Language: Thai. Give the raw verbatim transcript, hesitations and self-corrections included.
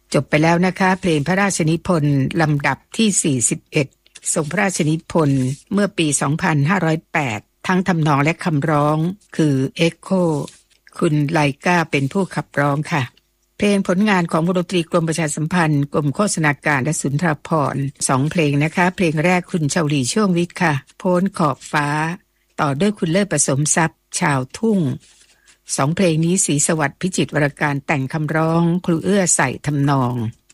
จบไปแล้วนะคะเพลงพระราชนิพนธ์ลำดับที่สี่สิบเอ็ดทรงพระราชนิพนธ์เมื่อปีสองพันห้าร้อยแปดทั้งทำนองและคำร้องคือเอ็กโคคุณไลกาเป็นผู้ขับร้องค่ะเพลงผลงานของวงดนตรีกรมประชาสัมพันธ์กรมโฆษณาการและสุนทรภรณ์สองเพลงนะคะเพลงแรกคุณชาวลีช่วงวิทย์ค่ะโพ้นขอบฟ้าต่อด้วยคุณเลิศผสมทรัพย์ชาวทุ่งสองเพลงนี้ศรีสวัสดิ์พิจิตรวรการแต่งคำร้องครูเอื้อใส่ทำนอง